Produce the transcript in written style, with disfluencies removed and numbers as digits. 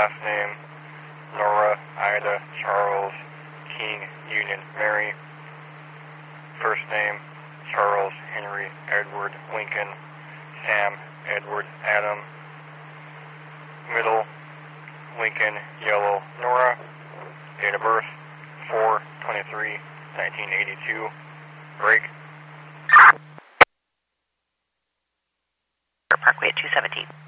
Last name, Nora, Ida, Charles, King, Union, Mary. First name, Charles, Henry, Edward, Lincoln, Sam, Edward, Adam. Middle, Lincoln, Yellow, Nora. Date of birth, 4/23/1982. Break. Parkway at 217.